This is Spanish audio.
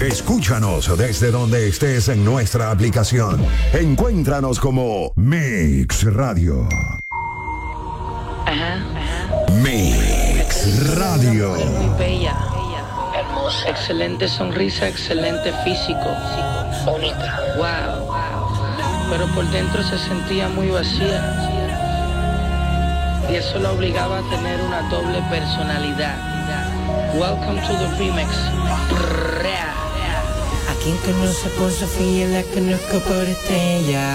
Escúchanos desde donde estés en nuestra aplicación. Encuéntranos como Mix Radio. Mix Radio. Muy bella, hermosa, excelente sonrisa, excelente físico, bonita, wow. Pero por dentro se sentía muy vacía y eso la obligaba a tener una doble personalidad. Welcome to the remix. A quien conoce por Sofía, la conozco por Estrella.